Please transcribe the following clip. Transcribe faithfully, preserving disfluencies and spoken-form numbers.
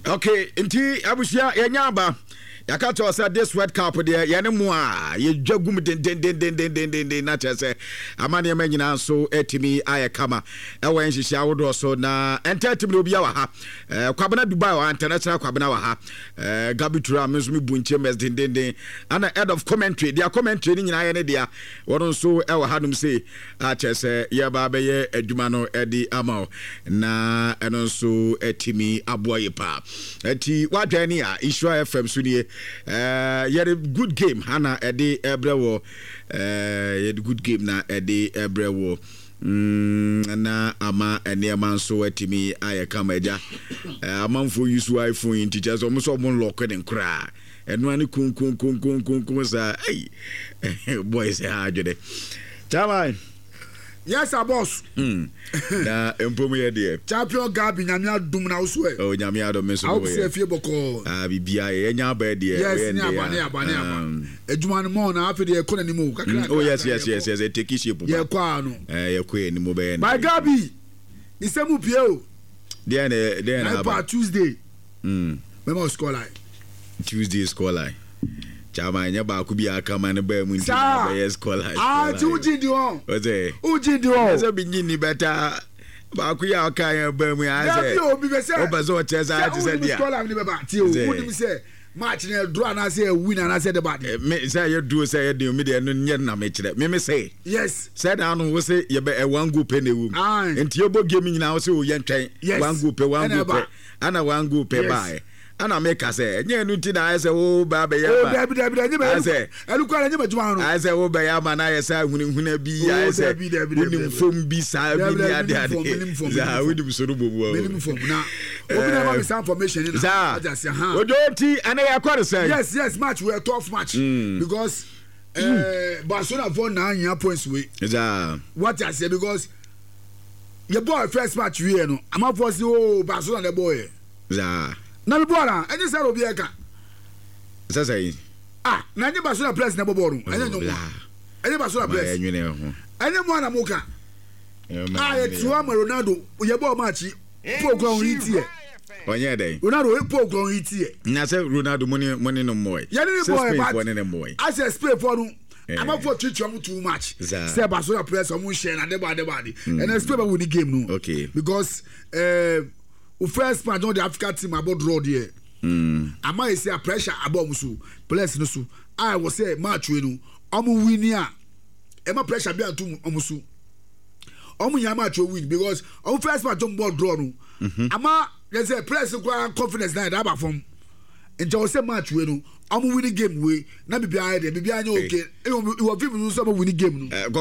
Okay, inti abusia yanyaba. Yakato say this World Cup there yene mu a ye dwagum den den den den den den den na chese amane ma nyina so etimi aye kama e wan hihia wodo so na entertainment obi wa ha eh kwabena Dubai wa international kwabena wa ha eh gabitura mesumi bunche mes den den den ana head of commentary dia commentary ni nyina ye ne dia wono so e wa hanum say a chese ye ba be ye adwuma no e di ama na eno so etimi aboye pa eti wadwani a Isra F M so die Uh, you had a good game, Hannah. Eddie Ebrewo. Uh, you had a good game na Eddie Ebrewo. Mm, na ama ene man so etimi aye kamaja. Amam for use iPhone in teachers almost all lock and cry. And one kun kun kun kun kun kun sa. Hey, boys, how do they? Chama. Yes, our boss. Hmm. Na empomu de. Champion Gabi nyamia dum na uswe. Oh, nyamia do meso boy. Au se fie boko. Ah, bibia ye nya ba de. Yes, nya ba ne aba ne aba. Ejuma no mo na afi de ekona ni mu kakra. Oh, yes, yes, yes, yes. Take it shape. Ye kwa no. Eh, ye kwa ni mo be. By Gabi. Ni se mu pie o. There na there na ba Tuesday. Mm. Me mo score line. Tuesday score line. Chama nya ba ku bi aka man ba mu nti na be score line. Ah, tu ji di on. O say. U ji di on. So bi ni better. Ba ku ya aka ya ba mu a say. Ya bi be say. O ba so che say ati say dia. Score line ni be ba ti o. Woni mi say match na draw na say win na say the bad. Me say you do say you do me dey no nye na me kire. Me me say. Yes. Say down no we say ye be one goal pe na ewu. Enti e bo game nyina we say o ye ntwen. One goal pe one goal pe. Ana one goal pe bye. Ana make us say nye nu ti na say o ba be ya ba. O da bi da bi da nye be. Say elu kwa nye be juma no. I say o be ya ma na ye say hunu hunu bi I say. Unim fom bi sa bi ni ade ade. Za unim so rubo bo. Minim fom na. Obi na ma some information na. Za. Ojo ti ana ya kware say. Yes, yes, match we a tough match mm. because uh, Barcelona for na anya points we. Za. What I say because your boy first match we no. Am I for say oh Barcelona the boy. Za. Na me bola, any say obi eka. Say say. Ah, na any Barcelona players na boboru. Any no. Any Barcelona players. Enyu ne ho. Any mo na moka. Ah, e tuwa Ronaldo, ye ball match. Program hiti e. Onye dey. Ronaldo program hiti e. Na say Ronaldo money money no boy. Ye ni boy but money no boy. I say spray for no. I'm up for treat you too much. Say Barcelona players am share na dey bad dey bad. And I spray win the game no. Okay. Because eh o first match on the Africa team about draw there. Mm. Am I say pressure about musu players no so. I was say match we no. Omu win here. E ma pressure be antu omusu. Omu nya match win because on first match on board draw no. Ama there's a players go confidence na that back from. Nti o say match we no. Omu win game we na bibia dey bibia nya okay. E wo film no so win game no.